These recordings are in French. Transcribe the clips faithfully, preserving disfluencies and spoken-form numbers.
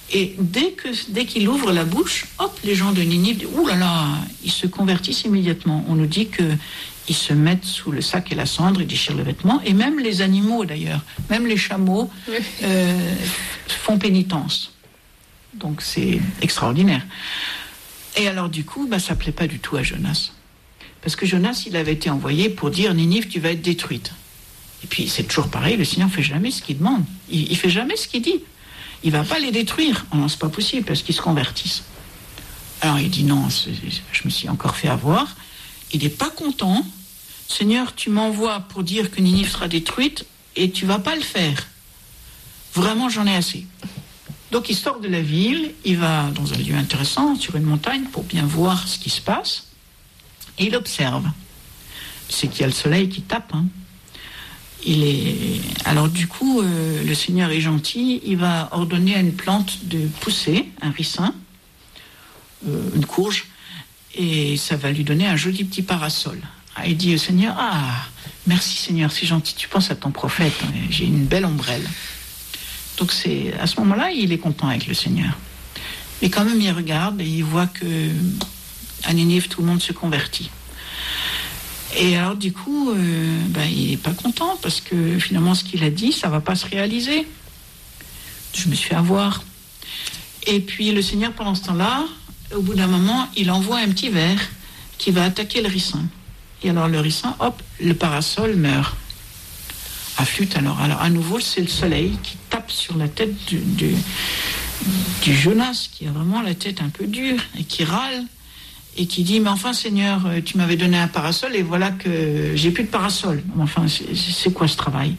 Et dès, que, dès qu'il ouvre la bouche, hop, les gens de Ninive, ouh là là, ils se convertissent immédiatement. On nous dit qu'ils se mettent sous le sac et la cendre, ils déchirent le vêtement, et même les animaux d'ailleurs, même les chameaux oui. euh, font pénitence. Donc c'est extraordinaire. Et alors du coup, bah, ça ne plaît pas du tout à Jonas. Parce que Jonas, il avait été envoyé pour dire, Ninive, tu vas être détruite. Et puis c'est toujours pareil, le Seigneur ne fait jamais ce qu'il demande. Il ne fait jamais ce qu'il dit. Il ne va pas les détruire. Oh non, c'est pas possible parce qu'ils se convertissent. Alors il dit non, c'est, je me suis encore fait avoir. Il n'est pas content. Seigneur, tu m'envoies pour dire que Ninive sera détruite et tu ne vas pas le faire. Vraiment, j'en ai assez. Donc il sort de la ville, il va dans un lieu intéressant, sur une montagne, pour bien voir ce qui se passe. Et il observe. C'est qu'il y a le soleil qui tape, hein. Il est... Alors du coup, euh, le Seigneur est gentil, il va ordonner à une plante de pousser, un ricin, euh, une courge, et ça va lui donner un joli petit parasol. Ah, il dit au Seigneur, ah, merci Seigneur, c'est gentil, tu penses à ton prophète, j'ai une belle ombrelle. Donc c'est, à ce moment-là, il est content avec le Seigneur. Mais quand même, il regarde et il voit que à Ninive, tout le monde se convertit. Et alors du coup, euh, ben, il n'est pas content parce que finalement ce qu'il a dit, ça ne va pas se réaliser. Je me suis fait avoir. Et puis le Seigneur, pendant ce temps-là, au bout d'un moment, il envoie un petit ver qui va attaquer le ricin. Et alors le ricin, hop, le parasol meurt. Afflûte alors. Alors à nouveau, c'est le soleil qui tape sur la tête du, du, du Jonas, qui a vraiment la tête un peu dure et qui râle. Et qui dit, mais enfin Seigneur, tu m'avais donné un parasol et voilà que j'ai plus de parasol. Enfin, c'est, c'est quoi ce travail?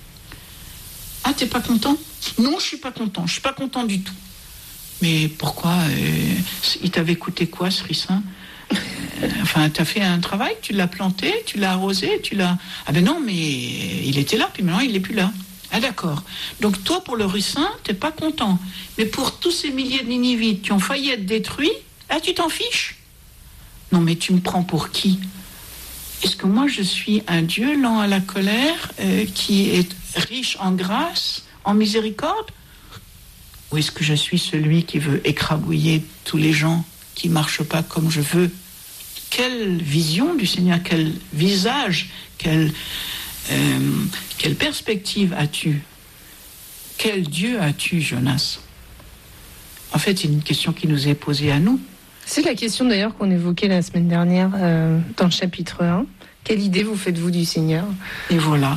Ah, t'es pas content? Non, je suis pas content, je suis pas content du tout. Mais pourquoi euh, il t'avait coûté quoi ce ricin? euh, Enfin, t'as fait un travail, tu l'as planté, tu l'as arrosé, tu l'as... Ah ben non, mais il était là, puis maintenant il est plus là. Ah d'accord. Donc toi, pour le ricin, t'es pas content. Mais pour tous ces milliers de Ninivites qui ont failli être détruits, là, tu t'en fiches? Non, mais tu me prends pour qui? Est-ce que moi, je suis un Dieu lent à la colère, euh, qui est riche en grâce, en miséricorde? Ou est-ce que je suis celui qui veut écrabouiller tous les gens qui ne marchent pas comme je veux? Quelle vision du Seigneur, quel visage, quelle, euh, quelle perspective as-tu? Quel Dieu as-tu, Jonas? En fait, c'est une question qui nous est posée à nous. C'est la question d'ailleurs qu'on évoquait la semaine dernière euh, dans le chapitre un. Quelle idée vous faites-vous du Seigneur? Et voilà.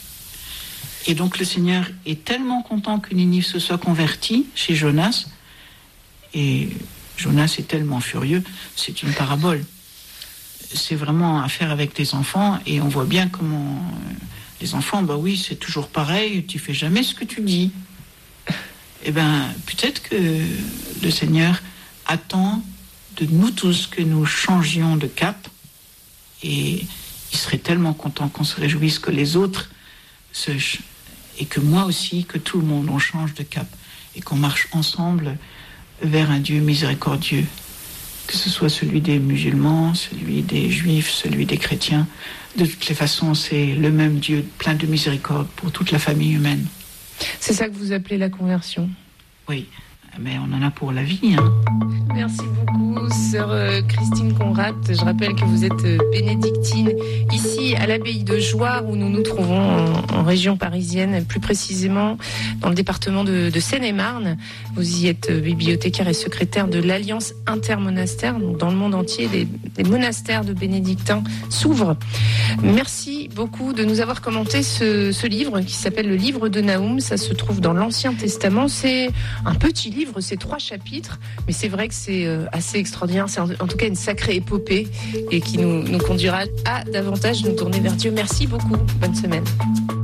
Et donc le Seigneur est tellement content que Ninive se soit convertie chez Jonas. Et Jonas est tellement furieux. C'est une parabole. C'est vraiment à faire avec les enfants. Et on voit bien comment les enfants, bah oui, c'est toujours pareil. Tu fais jamais ce que tu dis. Eh bien, peut-être que le Seigneur attend de nous tous que nous changions de cap, et il serait tellement content qu'on se réjouisse que les autres se, et que moi aussi, que tout le monde, on change de cap et qu'on marche ensemble vers un Dieu miséricordieux, que ce soit celui des musulmans, celui des juifs, celui des chrétiens. De toutes les façons, c'est le même Dieu plein de miséricorde pour toute la famille humaine. C'est ça que vous appelez la conversion? Oui. Mais on en a pour la vie. Hein. Merci beaucoup, sœur Christine Conrad. Je rappelle que vous êtes bénédictine ici à l'abbaye de Jouarre, où nous nous trouvons en, en région parisienne, plus précisément dans le département de, de Seine-et-Marne. Vous y êtes bibliothécaire et secrétaire de l'Alliance intermonastère. Donc dans le monde entier, les, les monastères de bénédictins s'ouvrent. Merci beaucoup de nous avoir commenté ce, ce livre qui s'appelle le livre de Naoum. Ça se trouve dans l'Ancien Testament. C'est un petit livre. Livre, c'est trois chapitres, mais c'est vrai que c'est assez extraordinaire. C'est en, en tout cas une sacrée épopée et qui nous, nous conduira à davantage nous tourner vers Dieu. Merci beaucoup. Bonne semaine.